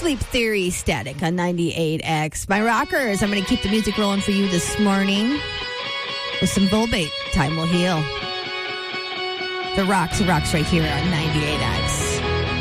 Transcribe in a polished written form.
Sleep Theory, Static on 98X. My rockers, I'm going to keep the music rolling for you this morning with some Volbeat. Time will heal. The rocks right here on 98X.